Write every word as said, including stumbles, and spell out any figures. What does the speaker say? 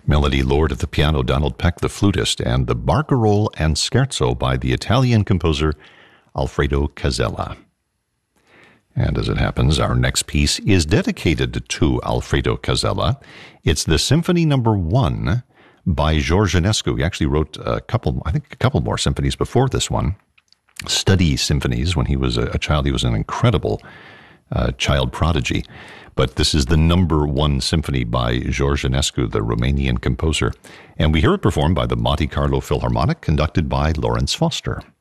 Melody Lord at the piano, Donald Peck the flutist, and the Barcarolle and Scherzo by the Italian composer Alfredo Casella. And as it happens, our next piece is dedicated to Alfredo Casella. It's the Symphony Number One by George Enescu. He actually wrote a couple, I think a couple more symphonies before this one. Study symphonies. When he was a child, he was an incredible uh, child prodigy. But this is the number one symphony by George Enescu, the Romanian composer. And we hear it performed by the Monte Carlo Philharmonic, conducted by Lawrence Foster.